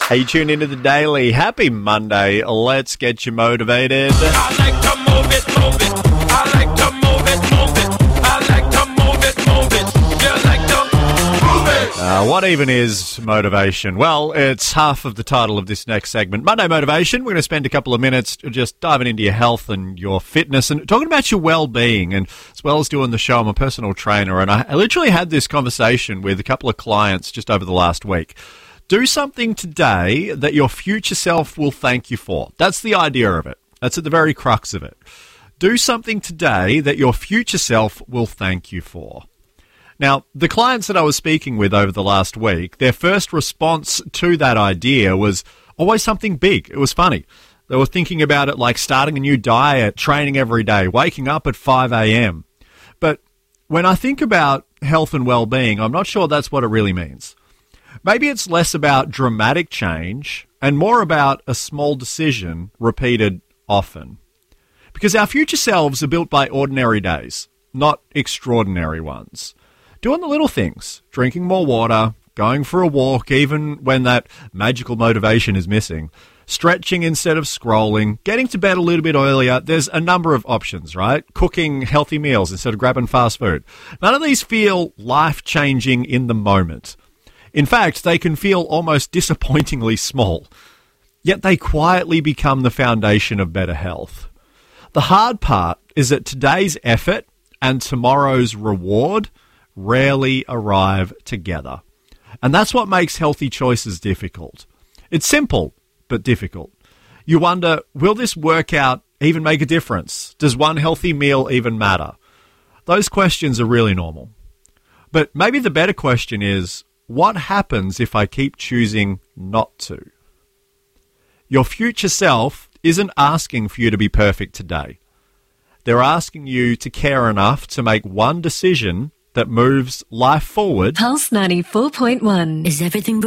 Are you tuned into the Daily? Happy Monday. Let's get you motivated. I like to move it, move it. I like to move it, move it. I like to move it, move it. You like to move it. What even is motivation? Well, it's half of the title of this next segment. Monday Motivation. We're going to spend a couple of minutes just diving into your health and your fitness and talking about your well-being. And as well as doing the show, I'm a personal trainer, and I literally had this conversation with a couple of clients just over the last week. Do something today that your future self will thank you for. That's the idea of it. That's at the very crux of it. Do something today that your future self will thank you for. Now, the clients that I was speaking with over the last week, their first response to that idea was always something big. It was funny. They were thinking about it like starting a new diet, training every day, waking up at 5 a.m. But when I think about health and well-being, I'm not sure that's what it really means. Maybe it's less about dramatic change and more about a small decision repeated often. Because our future selves are built by ordinary days, not extraordinary ones. Doing the little things, drinking more water, going for a walk even when that magical motivation is missing, stretching instead of scrolling, getting to bed a little bit earlier. There's a number of options, right? Cooking healthy meals instead of grabbing fast food. None of these feel life-changing in the moment. In fact, they can feel almost disappointingly small, yet they quietly become the foundation of better health. The hard part is that today's effort and tomorrow's reward rarely arrive together. And that's what makes healthy choices difficult. It's simple, but difficult. You wonder, will this workout even make a difference? Does one healthy meal even matter? Those questions are really normal. But maybe the better question is, what happens if I keep choosing not to? Your future self isn't asking for you to be perfect today. They're asking you to care enough to make one decision that moves life forward. Pulse 94.1. Is everything